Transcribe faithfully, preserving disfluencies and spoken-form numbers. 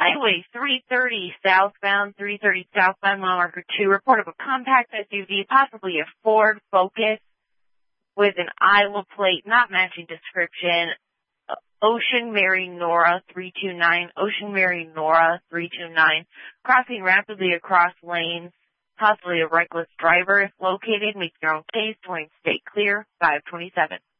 Highway three thirty southbound, three thirty southbound, mile marker two. Report of a compact S U V, possibly a Ford Focus, with an Iowa plate not matching description. Ocean Mary Nora three two nine, Ocean Mary Nora three two nine, crossing rapidly across lanes, possibly a reckless driver. If located, make your own case, twenty state clear, five twenty-seven.